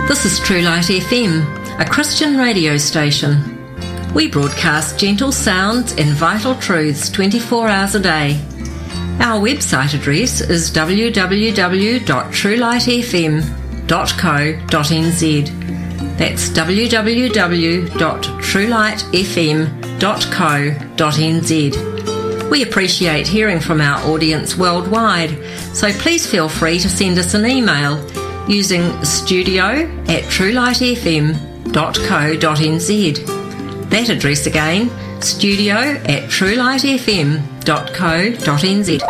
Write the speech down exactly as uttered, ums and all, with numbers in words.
This is True Light F M, a Christian radio station. We broadcast gentle sounds and vital truths twenty-four hours a day. Our website address is w w w dot true light f m dot co dot n z. That's w w w dot true light f m dot co dot n z. We appreciate hearing from our audience worldwide, so please feel free to send us an email using studio at true light f m dot co dot n z. That address again, studio at true light f m dot co dot n z.